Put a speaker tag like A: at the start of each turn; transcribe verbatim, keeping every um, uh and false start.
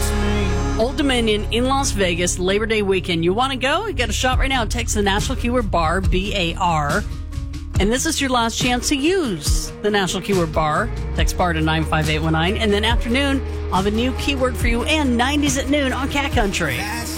A: Old Dominion in Las Vegas, Labor Day weekend. You want to go? You got a shot right now. Text the National Keyword BAR, B A R. And this is your last chance to use the National Keyword BAR. Text BAR to nine five eight one nine. And then afternoon, I'll have a new keyword for you and nineties at noon on Cat Country.